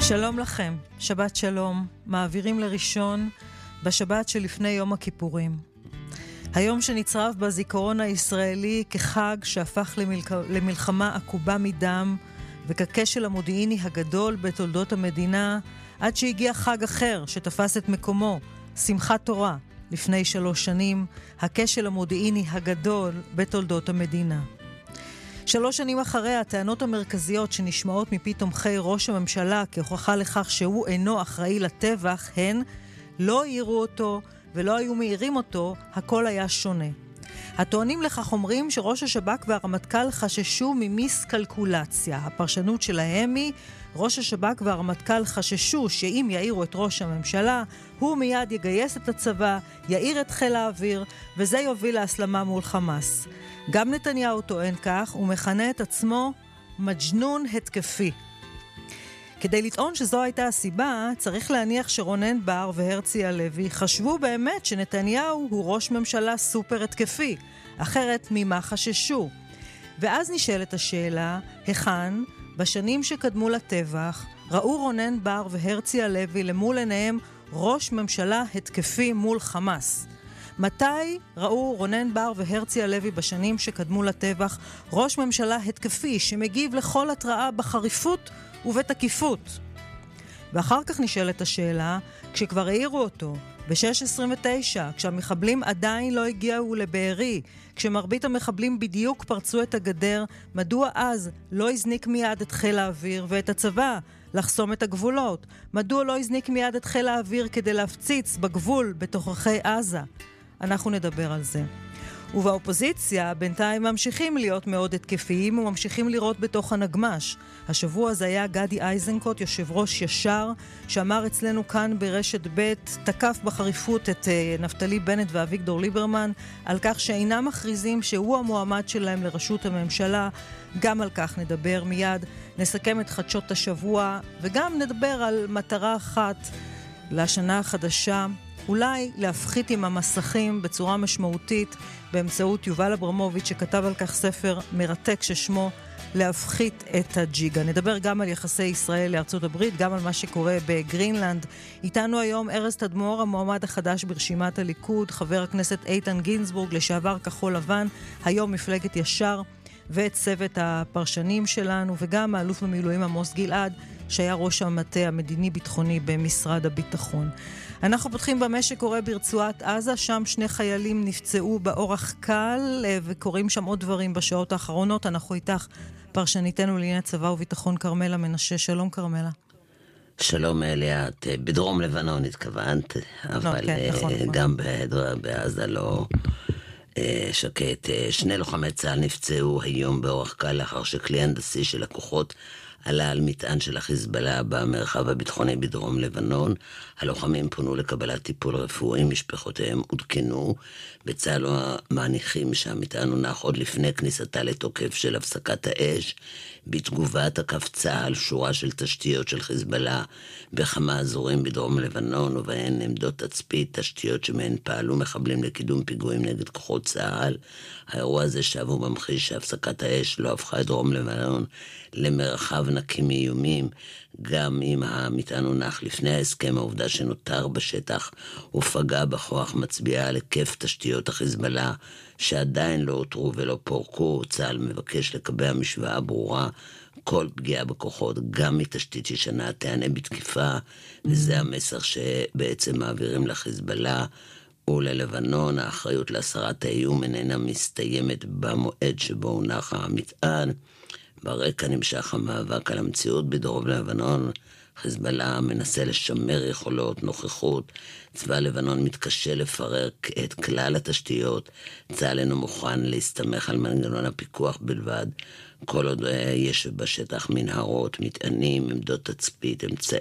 שלום לכם, שבת שלום, מעבירים לראשון בשבת שלפני יום הכיפורים. היום שנצרב בזיכרון הישראלי כחג שהפך למלחמה עקובה מדם וככשל המודיעיני הגדול בתולדות המדינה, עד שהגיע חג אחר שתפס את מקומו, שמחת תורה, לפני 3 שנים, הכשל המודיעיני הגדול בתולדות המדינה. 3 שנים אחרי, הטענות המרכזיות שנשמעות מפי תומכי ראש הממשלה כהוכחה לכך שהוא אינו אחראי לטבח הן לא העירו אותו ולא היו מעירים אותו, הכל היה שונה. הטוענים לכך אומרים שראש השב"כ והרמטכ"ל חששו ממיסקלקולציה. הפרשנות שלהם היא, ראש השב"כ והרמטכ"ל חששו שאם יעירו את ראש הממשלה, הוא מיד יגייס את הצבא, יעיר את חיל האוויר, וזה יוביל להסלמה מול חמאס. גם נתניהו טוען כך, ומכנה את עצמו מג'נון התקפי. כדי לטעון שזו הייתה הסיבה, צריך להניח שרונן בר והרצי הלוי חשבו באמת שנתניהו הוא ראש ממשלה סופר התקפי, אחרת ממה חששו. ואז נשאלת השאלה, היכן, בשנים שקדמו לטבח, ראו רונן בר והרצי הלוי למול עיניהם ראש ממשלה התקפי מול חמאס? מתי ראו רונן בר והרצי הלוי בשנים שקדמו לטבח ראש ממשלה התקפי שמגיב לכל התראה בחריפות ובתקיפות? ואחר כך נשאלת השאלה, כשכבר העירו אותו, ב-6:29, כשהמחבלים עדיין לא הגיעו לבארי, כשמרבית המחבלים בדיוק פרצו את הגדר, מדוע אז לא הזניק מיד את חיל האוויר ואת הצבא לחסום את הגבולות? מדוע לא הזניק מיד את חיל האוויר כדי להפציץ בגבול בתוככי עזה? אנחנו נדבר על זה. ובאופוזיציה בינתיים ממשיכים להיות מאוד התקפיים וממשיכים לראות בתוך הנגמש. השבוע זה היה גדי איזנקוט, יושב ראש ישר, שאמר אצלנו כאן ברשת ב', תקף בחריפות את נפתלי בנט ואביגדור ליברמן על כך שאינם מכריזים שהוא המועמד שלהם לראשות הממשלה. גם על כך נדבר מיד. נסכם את חדשות השבוע וגם נדבר על מטרה אחת לשנה החדשה, אולי להפחית עם המסכים בצורה משמעותית באמצעות יובל אברמוביץ' שכתב על כך ספר מרתק ששמו להפחית את הג'יגה. נדבר גם על יחסי ישראל לארצות הברית, גם על מה שקורה בגרינלנד. איתנו היום ארז תדמור, המועמד החדש ברשימת הליכוד, חבר הכנסת איתן גינזבורג, לשעבר כחול לבן, היום מפלגת ישר, ואת צוות הפרשנים שלנו, וגם האלוף במילואים עמוס גלעד, שהיה ראש המטה המדיני-ביטחוני במשרד הביטחון. אנחנו פותחים במה שקורה ברצועת עזה, שם 2 חיילים נפצעו באורח קל, וקוראים שם עוד דברים בשעות האחרונות. אנחנו איתך, פרשניתנו לענייני צבא וביטחון, כרמלה מנשה. שלום כרמלה. שלום אליאת, בדרום לבנון התכוונת, אבל כן, נכון. גם בעזה לא שקט. 2 לוחמי צה"ל נפצעו היום באורח קל לאחר שכלי הנדסי של הכוחות עלה על מטען של החיזבאללה במרחב הביטחוני בדרום לבנון. הלוחמים פונו לקבלת טיפול רפואי, משפחותיהם עודכנו. בצה"ל מניחים שהמטען הונח עוד לפני כניסתה לתוקף של הפסקת האש. בתגובה תקף צה"ל שורה של תשתיות של חיזבאללה בכמה אזורים בדרום לבנון, ובהן עמדות תצפית, תשתיות שמהן פעלו מחבלים לקידום פיגועים נגד כוחות צה"ל. האירוע הזה שב וממחיש שהפסקת האש לא הפכה את דרום לבנון למרחב נקי מאיומים. גם אם המטען הונח לפני ההסכם, העובדה שנותר בשטח ופגע בכוח מצביעה על היקף תשתיות החיזבאללה שעדיין לא אותרו ולא פורקו. צה"ל מבקש לקבע משוואה ברורה, כל פגיעה בכוחות גם מתשתית ישנה תענה בתקיפה, וזה המסר שבעצם מעבירים לחיזבאללה וללבנון. האחריות להסרת האיום איננה מסתיימת במועד שבו הונח המטען. ברקע נמשך המאבק על המציאות בדרום לבנון. חיזבאללה מנסה לשמר יכולות נוכחות. צבא לבנון מתקשה לפרק את כלל התשתיות. צה"ל אינו מוכן להסתמך על מנגנון הפיקוח בלבד. כל עוד יש בשטח מנהרות, מטענים, עמדות תצפית, אמצעי